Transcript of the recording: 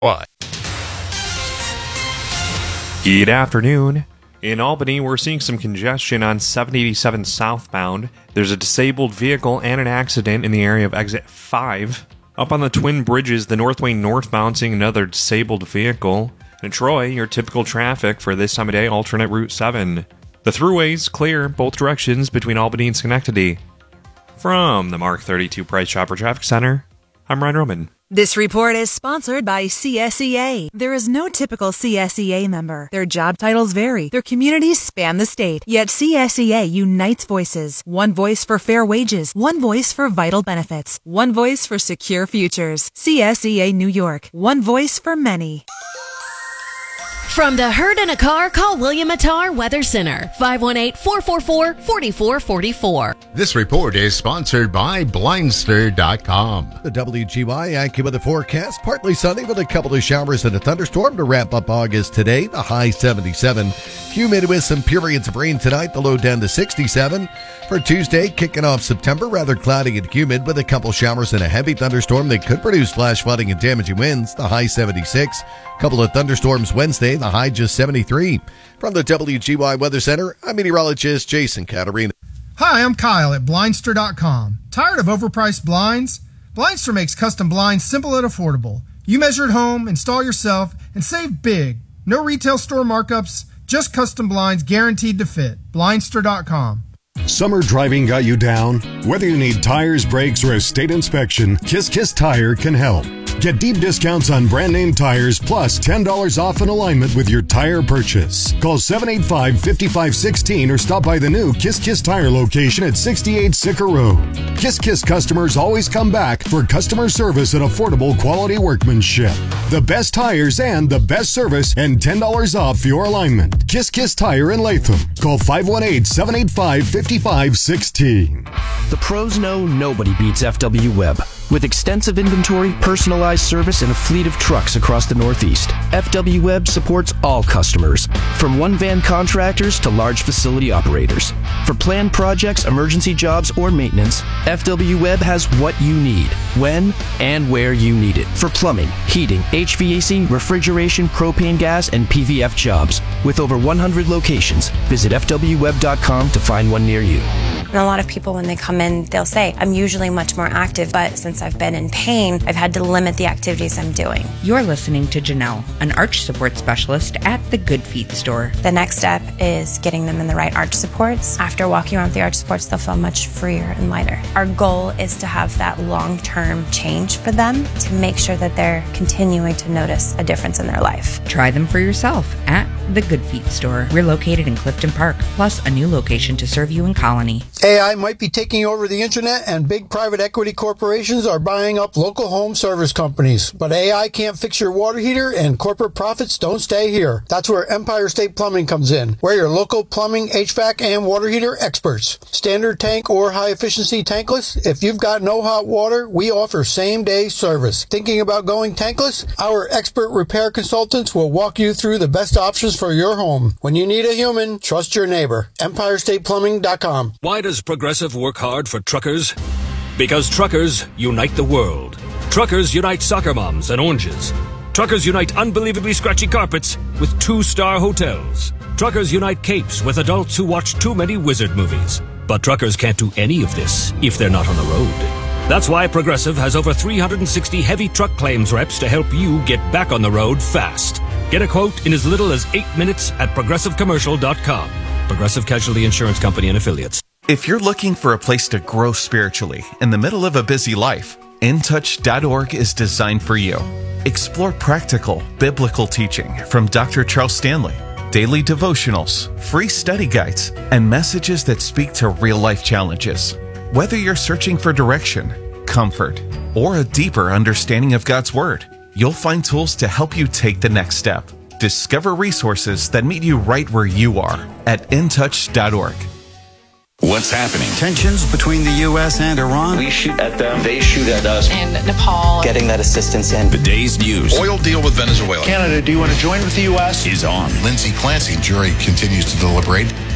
What? Good afternoon. In Albany, we're seeing some congestion on 787 southbound. There's a disabled vehicle and an accident in the area of exit 5. Up on the Twin Bridges, the Northway northbound, seeing another disabled vehicle. In Troy, your typical traffic for this time of day, alternate Route 7. The throughways clear both directions between Albany and Schenectady. From the Mark 32 Price Chopper Traffic Center, I'm Ryan Roman. This report is sponsored by CSEA. There is no typical CSEA member. Their job titles vary. Their communities span the state. Yet CSEA unites voices. One voice for fair wages. One voice for vital benefits. One voice for secure futures. CSEA New York. One voice for many. From the Herd in a Car, call William Attar Weather Center, 518-444-4444. This report is sponsored by Blindster.com. The WGY AccuWeather forecast, partly sunny with a couple of showers and a thunderstorm to wrap up August today, the high 77. Humid with some periods of rain tonight, the low down to 67. For Tuesday, kicking off September, rather cloudy and humid with a couple showers and a heavy thunderstorm that could produce flash flooding and damaging winds, the high 76. Couple of thunderstorms Wednesday, the high just 73. From the WGY Weather Center, I'm meteorologist Jason Caterina. Hi, I'm Kyle at Blindster.com. Tired of overpriced blinds? Blindster makes custom blinds simple and affordable. You measure at home, install yourself, and save big. No retail store markups, just custom blinds guaranteed to fit. Blindster.com. Summer driving got you down? Whether you need tires, brakes, or a state inspection, Kiss Kiss Tire can help. Get deep discounts on brand name tires plus $10 off an alignment with your tire purchase. Call 785-5516 or stop by the new Kiss Kiss Tire location at 68 Sicker Road. Kiss Kiss customers always come back for customer service and affordable quality workmanship. The best tires and the best service and $10 off your alignment. Kiss Kiss Tire in Latham. Call 518-785-5516. The pros know nobody beats FW Web. With extensive inventory, personalized service, and a fleet of trucks across the Northeast, FW Web supports all customers, from one-van contractors to large facility operators. For planned projects, emergency jobs, or maintenance, FW Web has what you need, when and where you need it. For plumbing, heating, HVAC, refrigeration, propane gas, and PVF jobs. With over 100 locations, visit FWWeb.com to find one near you. And a lot of people, when they come in, they'll say, I'm usually much more active, but since I've been in pain, I've had to limit the activities I'm doing. You're listening to Janelle, an arch support specialist at the Good Feet store. The next step is getting them in the right arch supports. After walking around with the arch supports, they'll feel much freer and lighter. Our goal is to have that long-term change for them to make sure that they're continuing to notice a difference in their life. Try them for yourself at the Good Feet store. We're located in Clifton Park, plus a new location to serve you in Colony. AI might be taking over the internet, and big private equity corporations are buying up local home service companies. But AI can't fix your water heater, and corporate profits don't stay here. That's where Empire State Plumbing comes in. We're your local plumbing, HVAC, and water heater experts. Standard tank or high-efficiency tankless? If you've got no hot water, we offer same-day service. Thinking about going tankless? Our expert repair consultants will walk you through the best options for your home. When you need a human, trust your neighbor. EmpireStatePlumbing.com. Why does Progressive work hard for truckers? Because truckers unite the world. Truckers unite soccer moms and oranges. Truckers unite unbelievably scratchy carpets with 2-star hotels. Truckers unite capes with adults who watch too many wizard movies. But truckers can't do any of this if they're not on the road. That's why Progressive has over 360 heavy truck claims reps to help you get back on the road fast. Get a quote in as little as 8 minutes at ProgressiveCommercial.com. Progressive Casualty Insurance Company and Affiliates. If you're looking for a place to grow spiritually in the middle of a busy life, InTouch.org is designed for you. Explore practical, biblical teaching from Dr. Charles Stanley, daily devotionals, free study guides, and messages that speak to real-life challenges. Whether you're searching for direction, comfort, or a deeper understanding of God's Word, you'll find tools to help you take the next step. Discover resources that meet you right where you are at InTouch.org. What's happening? Tensions between the U.S. and Iran. We shoot at them, they shoot at us. And Nepal. Getting that assistance in. The day's news. Oil deal with Venezuela. Canada, do you want to join with the U.S.? Is on. Lindsay Clancy, jury continues to deliberate.